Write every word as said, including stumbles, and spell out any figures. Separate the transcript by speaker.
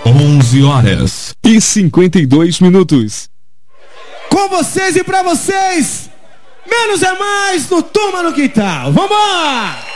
Speaker 1: onze horas e cinquenta e dois minutos.
Speaker 2: Com vocês e pra vocês, menos é mais no Turma no Quintal. Vambora!